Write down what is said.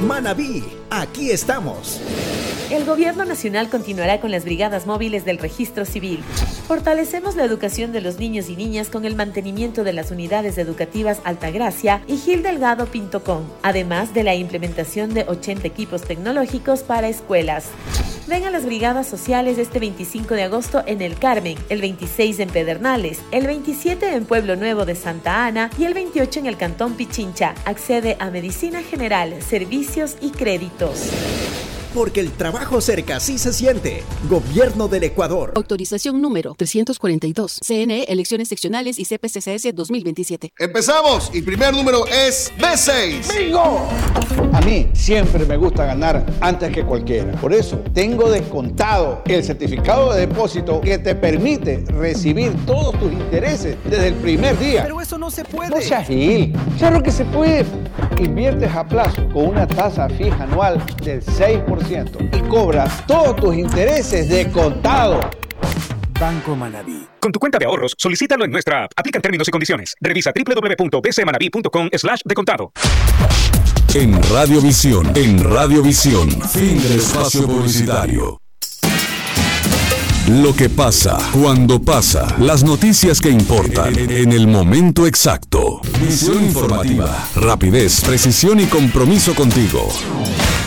Manabí, aquí estamos. El Gobierno Nacional continuará con las brigadas móviles del Registro Civil. Fortalecemos la educación de los niños y niñas con el mantenimiento de las unidades educativas Altagracia y Gil Delgado Pintocón, además de la implementación de 80 equipos tecnológicos para escuelas. Ven a las brigadas sociales este 25 de agosto en El Carmen, el 26 en Pedernales, el 27 en Pueblo Nuevo de Santa Ana y el 28 en el Cantón Pichincha. Accede a Medicina General, Servicios y Créditos. Porque el trabajo cerca sí se siente. Gobierno del Ecuador. Autorización número 342. CNE, elecciones seccionales y CPCCS 2027. ¡Empezamos! Y primer número es B6. ¡Bingo! A mí siempre me gusta ganar antes que cualquiera. Por eso tengo descontado el certificado de depósito que te permite recibir todos tus intereses desde el primer día. Pero eso no se puede. No seas gil. Claro que se puede. Inviertes a plazo con una tasa fija anual del 6% y cobras todos tus intereses de contado. Banco Manabí. Con tu cuenta de ahorros, solicítalo en nuestra app. Aplican términos y condiciones. Revisa www.bcmanabí.com/decontado. En Radiovisión, fin del espacio publicitario. Lo que pasa, cuando pasa, las noticias que importan, en el momento exacto. Visión informativa, rapidez, precisión y compromiso contigo.